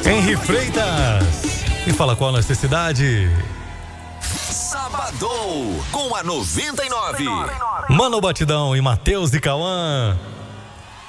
Henri Freitas. E fala qual a necessidade. Sabadão com a 99. Mano Batidão e Matheus de Cauã.